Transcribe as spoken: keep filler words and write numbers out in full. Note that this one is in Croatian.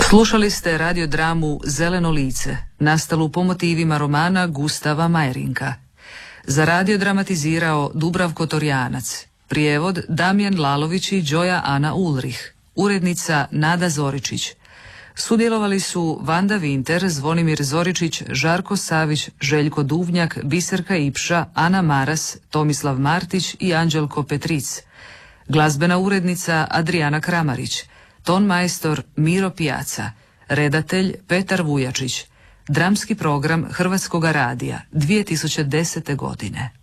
Slušali ste radiodramu Zeleno lice, nastalu po motivima romana Gustava Majerinka. Za radio dramatizirao Dubravko Torjanac, prijevod Damjan Lalović i Đoja Ana Ulrich, urednica Nada Zoričić. Sudjelovali su Vanda Vinter, Zvonimir Zoričić, Žarko Savić, Željko Duvnjak, Biserka Ipša, Ana Maras, Tomislav Martić i Anđelko Petric. Glazbena urednica Adriana Kramarić, ton majstor Miro Pijaca, redatelj Petar Vujačić. Dramski program Hrvatskoga radija dvije tisuće desete godine.